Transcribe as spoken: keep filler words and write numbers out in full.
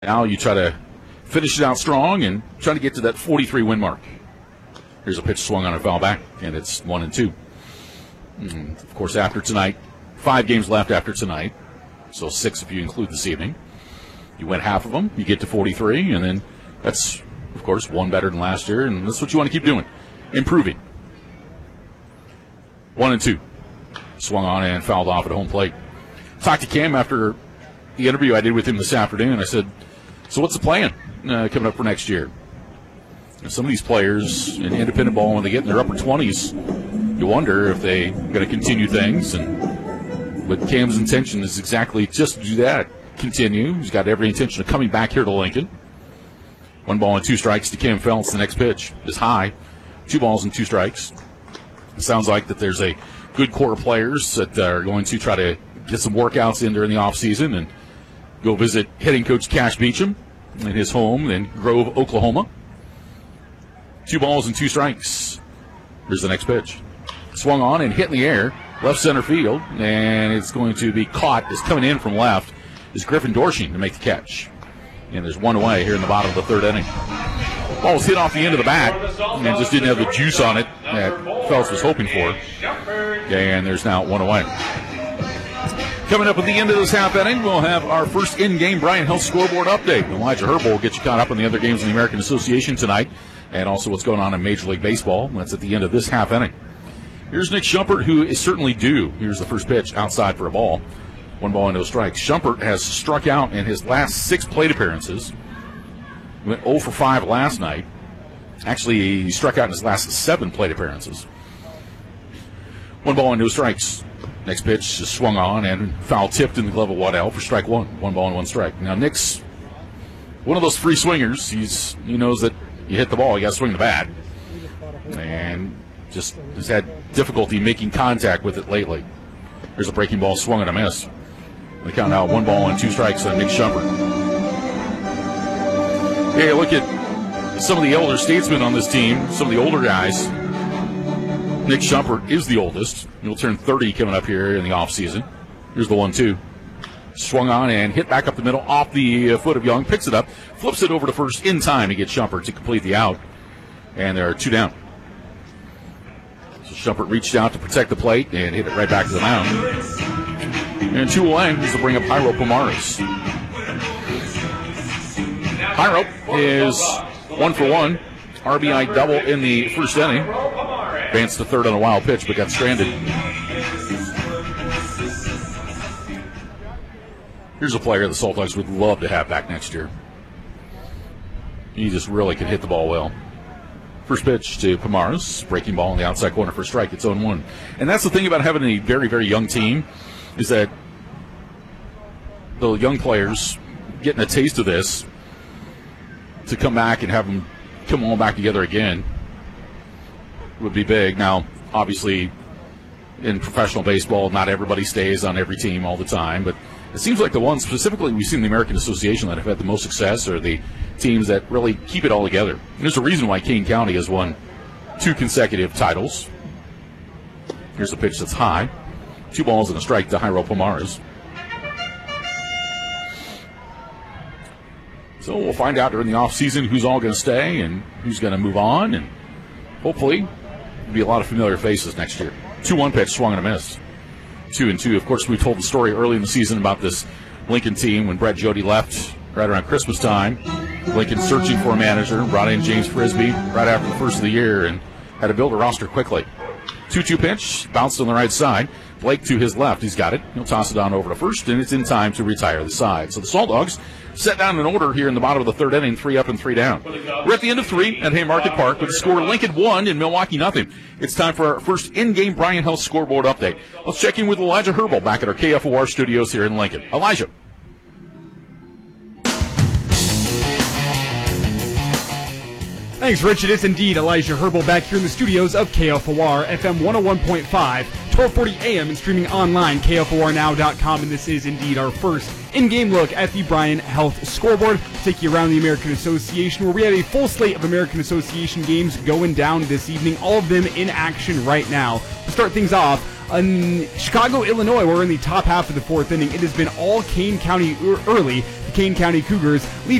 Now you try to finish it out strong and try to get to that forty-three win mark. Here's a pitch swung on a foul back, and it's one and two. And of course, after tonight, five games left after tonight, so six if you include this evening. You win half of them, you get to forty-three, and then that's, of course, one better than last year, and that's what you want to keep doing, improving. One and two. Swung on and fouled off at home plate. Talked to Cam after the interview I did with him this afternoon. I said, so what's the plan uh, coming up for next year? And some of these players in independent ball, when they get in their upper twenties, you wonder if they're going to continue things. And but Cam's intention is exactly just to do that, continue. He's got every intention of coming back here to Lincoln. One ball and two strikes to Cam Feltz. The next pitch is high. Two balls and two strikes. It sounds like that there's a good core of players that are going to try to get some workouts in during the offseason and go visit hitting coach Cash Beecham in his home in Grove, Oklahoma. Two balls and two strikes. Here's the next pitch. Swung on and hit in the air, left center field, and it's going to be caught. It's coming in from left. Is Griffin Dorshing to make the catch. And there's one away here in the bottom of the third inning. Ball was hit off the end of the bat and just didn't have the juice on it that Phelps was hoping for. And there's now one away. Coming up at the end of this half inning, we'll have our first in-game Bryan Health scoreboard update. Elijah Herbal will get you caught up on the other games in the American Association tonight and also what's going on in Major League Baseball. That's at the end of this half inning. Here's Nick Schumpert, who is certainly due. Here's the first pitch outside for a ball. One ball and no strikes. Schumpert has struck out in his last six plate appearances. He went oh for five last night. Actually, he struck out in his last seven plate appearances. One ball and no strikes. Next pitch is swung on and foul tipped in the glove of Waddell for strike one. One ball and one strike. Now, Nick's one of those free swingers. He's He knows that you hit the ball, you got to swing the bat. And just has had difficulty making contact with it lately. There's a breaking ball swung and a miss. They count out one ball and two strikes on Nick Schumpert. Hey, look at some of the elder statesmen on this team, some of the older guys. Nick Schumpert is the oldest. He'll turn thirty coming up here in the offseason. Here's the one two. Swung on and hit back up the middle off the foot of Young. Picks it up, flips it over to first in time to get Schumpert to complete the out. And there are two down. So Schumpert reached out to protect the plate and hit it right back to the mound. And two away is to bring up Jairo Pomares. Jairo is one for one. R B I double in the first inning. Advanced to third on a wild pitch, but got stranded. Here's a player the Salt Dogs would love to have back next year. He just really can hit the ball well. First pitch to Pomares, breaking ball in the outside corner for a strike. It's oh one. And that's the thing about having a very, very young team is that the young players getting a taste of this to come back and have them come all back together again would be big. Now, obviously, in professional baseball, not everybody stays on every team all the time, but it seems like the ones specifically we've seen in the American Association that have had the most success are the teams that really keep it all together. And there's a reason why Kane County has won two consecutive titles. Here's a pitch that's high. Two balls and a strike to Jairo Pomares. So we'll find out during the offseason who's all going to stay and who's going to move on, and hopefully there'll be a lot of familiar faces next year. two one pitch, swung and a miss. Two and two. Of course, we told the story early in the season about this Lincoln team when Brett Jody left right around Christmas time. Lincoln searching for a manager, brought in James Frisbee right after the first of the year and had to build a roster quickly. two two pitch, bounced on the right side. Blake to his left. He's got it. He'll toss it on over to first, and it's in time to retire the side. So the Salt Dogs set down an order here in the bottom of the third inning, three up and three down. We're at the end of three at Haymarket Park with the score Lincoln one and Milwaukee nothing. It's time for our first in-game Bryan Health scoreboard update. Let's check in with Elijah Herbal back at our K F O R studios here in Lincoln. Elijah. Thanks, Rich. It is indeed Elijah Herbal back here in the studios of K F O R, F M one oh one point five, twelve forty A M, and streaming online, K F O R now dot com. And this is indeed our first in-game look at the Bryan Health scoreboard. We'll take you around the American Association, where we have a full slate of American Association games going down this evening, all of them in action right now. To start things off, in Chicago, Illinois, we're in the top half of the fourth inning. It has been all Kane County early. the Kane County Cougars lead